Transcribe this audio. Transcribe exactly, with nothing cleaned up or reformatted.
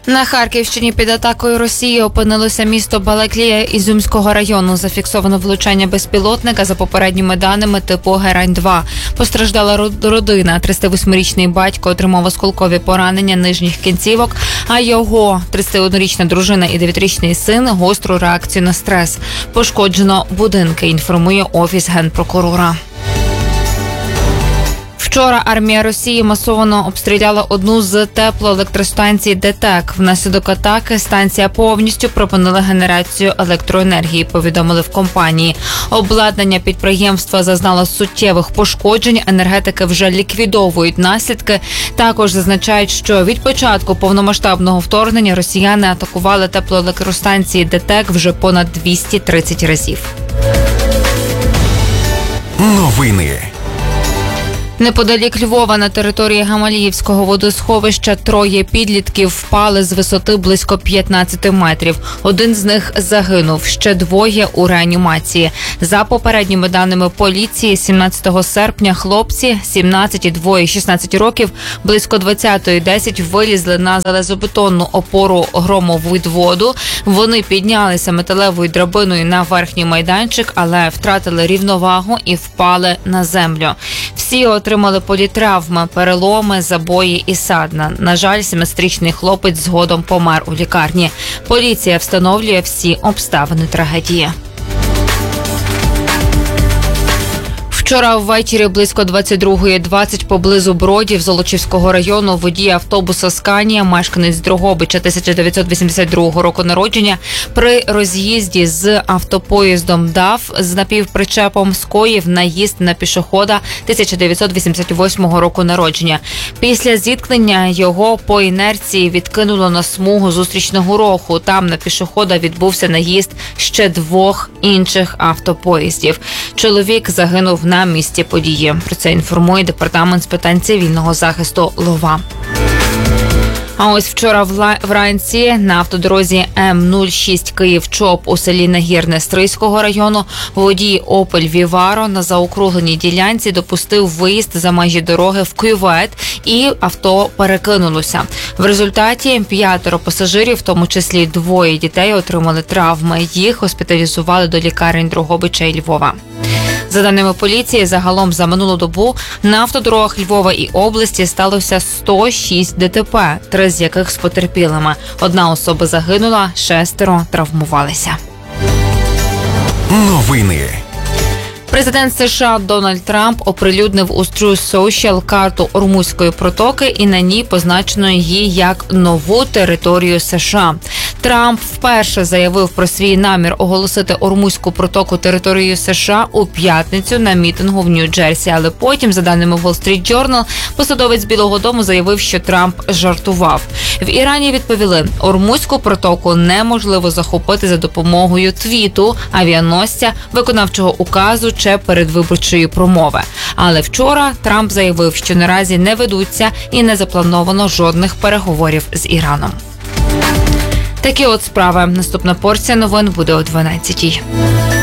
На Харківщині під атакою Росії опинилося місто Балаклія Ізюмського району. Зафіксовано влучання безпілотника за попередніми даними типу Герань два. Постраждала родина. тридцять восьмирічний батько отримав осколкові поранення нижніх кінцівок, а його тридцятиоднорічна дружина і дев'ятирічний син – гостру реакцію на стрес. Пошкоджено будинки, інформує Офіс Генпрокурора. Вчора армія Росії масово обстріляла одну з теплоелектростанцій ДТЕК. Внаслідок атаки станція повністю припинила генерацію електроенергії, повідомили в компанії. Обладнання підприємства зазнало суттєвих пошкоджень, енергетики вже ліквідовують наслідки. Також зазначають, що від початку повномасштабного вторгнення росіяни атакували теплоелектростанції ДТЕК вже понад двісті тридцять разів. Новини. Неподалік Львова на території Гамаліївського водосховища троє підлітків впали з висоти близько п'ятнадцяти метрів. Один з них загинув, ще двоє у реанімації. За попередніми даними поліції, сімнадцятого серпня хлопці, сімнадцять і двоє шістнадцять років, близько двадцятої десять вилізли на залезобетонну опору громовідводу. Вони піднялися металевою драбиною на верхній майданчик, але втратили рівновагу і впали на землю. Всі отримали політравми, переломи, забої і садна. На жаль, сімнадцятирічний хлопець згодом помер у лікарні. Поліція встановлює всі обставини трагедії. Вчора ввечері близько двадцять другої двадцять поблизу Бродів Золочівського району водій автобуса «Сканія», мешканець Дрогобича тисяча дев'ятсот вісімдесят другого року народження, при роз'їзді з автопоїздом ДАФ з напівпричепом скоїв наїзд на пішохода тисяча дев'ятсот вісімдесят восьмого року народження. Після зіткнення його по інерції відкинуло на смугу зустрічного руху. Там на пішохода відбувся наїзд ще двох інших автопоїздів. Чоловік загинув на на місці події. Про це інформує департамент з питань цивільного захисту Лова. А ось вчора вранці на автодорозі М нуль шість Київ-Чоп у селі Нагірне Стрийського району водій Opel Vivaro на заокругленій ділянці допустив виїзд за межі дороги в кювет і авто перекинулося. В результаті п'ятеро пасажирів, в тому числі двоє дітей, отримали травми. Їх госпіталізували до лікарень Дрогобича і Львова. За даними поліції, загалом за минулу добу на автодорогах Львова і області сталося сто шість ДТП, три з яких з потерпілими. Одна особа загинула, шестеро травмувалися. Новини. Президент США Дональд Трамп оприлюднив у Truth Social карту Ормузької протоки і на ній позначено її як нову територію США. Трамп вперше заявив про свій намір оголосити Ормузьку протоку територією США у п'ятницю на мітингу в Нью-Джерсі, але потім, за даними Wall Street Journal, посадовець Білого дому заявив, що Трамп жартував. В Ірані відповіли, Ормузьку протоку неможливо захопити за допомогою твіту, авіаносця, виконавчого указу чи передвиборчої промови. Але вчора Трамп заявив, що наразі не ведуться і не заплановано жодних переговорів з Іраном. Такі от справи. Наступна порція новин буде о дванадцятій.